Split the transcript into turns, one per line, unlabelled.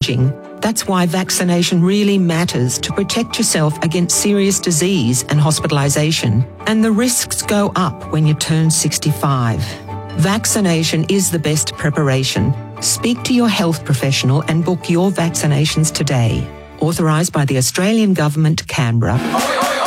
aging. That's why vaccination really matters to protect yourself against serious disease and hospitalisation. And the risks go up when you turn 65. Vaccination is the best preparation. Speak to your health professional and book your vaccinations today. Authorised by the Australian Government, Canberra.